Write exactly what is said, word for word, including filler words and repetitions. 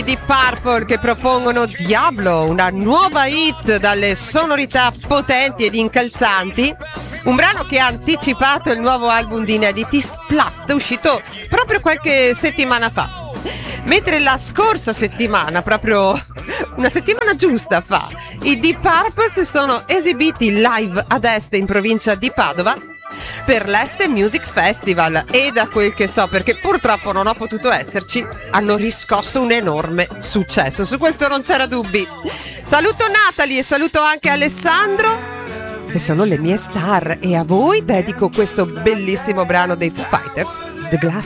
Di Purple che propongono Diablo, una nuova hit dalle sonorità potenti ed incalzanti, un brano che ha anticipato il nuovo album di inediti Splat, uscito proprio qualche settimana fa. Mentre la scorsa settimana, proprio una settimana giusta fa, i Deep Purple si sono esibiti live ad Este in provincia di Padova per l'Este Music Festival e, da quel che so, perché purtroppo non ho potuto esserci, hanno riscosso un enorme successo, su questo non c'era dubbi. Saluto Natalie e saluto anche Alessandro, che sono le mie star, e a voi dedico questo bellissimo brano dei Foo Fighters, The Glass